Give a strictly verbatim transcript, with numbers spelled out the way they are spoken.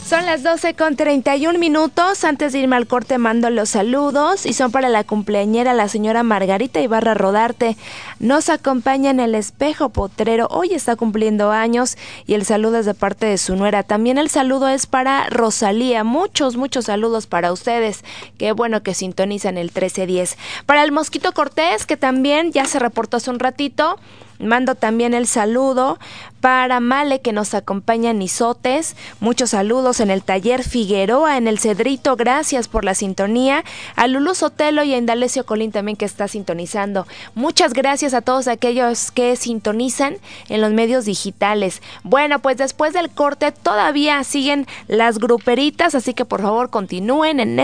Son las doce con treinta y un minutos. Antes de irme al corte mando los saludos y son para la cumpleañera, la señora Margarita Ibarra Rodarte. Nos acompaña en el Espejo Potrero. Hoy está cumpliendo años y el saludo es de parte de su nuera. También el saludo es para Rosalía. Muchos, muchos saludos para ustedes. Qué bueno que sintonizan el trece diez. Para el Mosquito Cortés, que también ya se reportó hace un ratito. Mando también el saludo para Male, que nos acompaña en Izotes. Muchos saludos en el taller Figueroa, en el Cedrito. Gracias por la sintonía. A Lulú Sotelo y a Indalecio Colín también, que está sintonizando. Muchas gracias a todos aquellos que sintonizan en los medios digitales. Bueno, pues después del corte todavía siguen las gruperitas, así que por favor continúen en